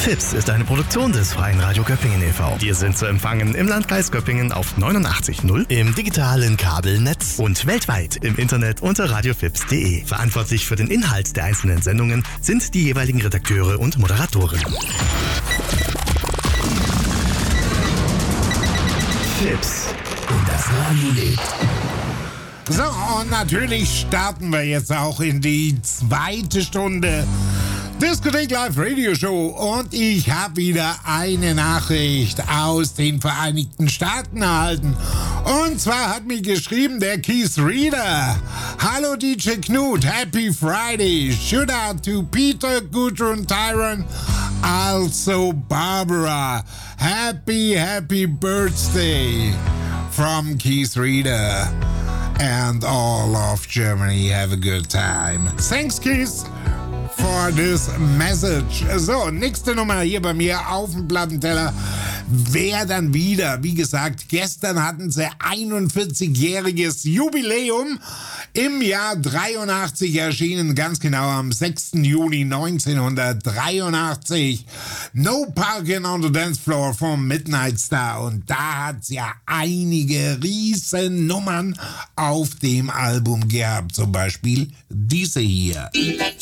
FIPS ist eine Produktion des Freien Radio Göppingen e.V. Wir sind zu empfangen im Landkreis Göppingen auf 89.0, im digitalen Kabelnetz und weltweit im Internet unter radiofips.de. Verantwortlich für den Inhalt der einzelnen Sendungen sind die jeweiligen Redakteure und Moderatoren. FIPS und das Radio lebt. So, und natürlich starten wir jetzt auch in die zweite Stunde Diskothek Live Radio Show. Und ich habe wieder eine Nachricht aus den Vereinigten Staaten erhalten. Und zwar hat mir geschrieben der Keith Reader. Hallo DJ Knut, Happy Friday. Shout out to Peter, Gudrun, Tyron, also Barbara. Happy birthday from Keith Reader. And all of Germany have a good time. Thanks, Keith, for this message. So, nächste Nummer hier bei mir auf dem Plattenteller. Wer dann wieder, wie gesagt, gestern hatten sie 41-jähriges Jubiläum. Im Jahr 83 erschienen, ganz genau am 6. Juni 1983, No Parking on the Dance Floor vom Midnight Star. Und da hat's ja einige riesen Nummern auf dem Album gehabt. Zum Beispiel diese hier.